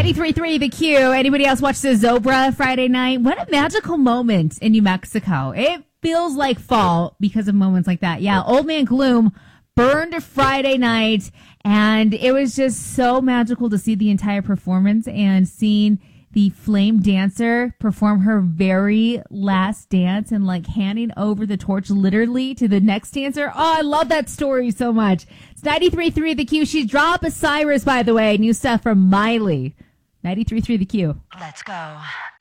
93.3 The Q. Anybody else watch the Zobra Friday night? What a magical moment in New Mexico. It feels like fall because of moments like that. Yeah, Old Man Gloom burned Friday night, and it was just so magical to see the entire performance and seeing the flame dancer perform her very last dance and like handing over the torch literally to the next dancer. Oh, I love that story so much. It's 93.3 The Q. She's Drop a Cyrus, by the way. New stuff from Miley. 93.3 The Q. Let's go.